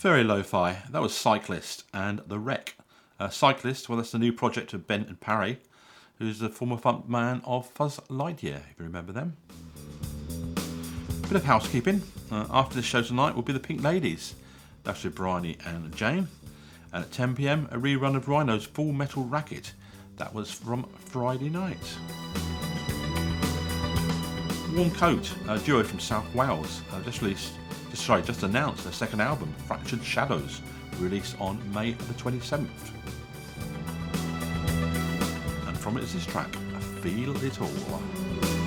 Very lo-fi. That was Cyclist and The Wreck. Cyclist, well, that's the new project of Bent and Parry, who's the former frontman of Fuzz Lightyear, if you remember them. Bit of housekeeping. After the show tonight will be the Pink Ladies. That's with Bryony and Jane. And at 10 p.m, a rerun of Rhino's Full Metal Racket. That was from Friday night. Warm Coat, a duo from South Wales, just announced their second album, Fractured Shadows, released on May the 27th. And from it is this track, Feel It All.